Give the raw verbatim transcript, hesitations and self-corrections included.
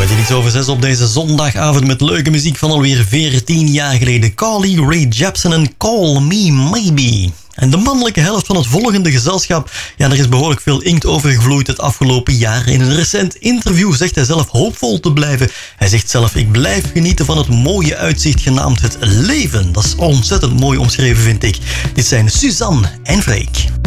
Dit is over zes op deze zondagavond met leuke muziek van alweer veertien jaar geleden. Carly Rae Jepsen en Call Me Maybe. En de mannelijke helft van het volgende gezelschap, ja, er is behoorlijk veel inkt over gevloeid het afgelopen jaar. In een recent interview zegt hij zelf hoopvol te blijven. Hij zegt zelf, ik blijf genieten van het mooie uitzicht genaamd het leven. Dat is ontzettend mooi omschreven, vind ik. Dit zijn Suzanne en Freek.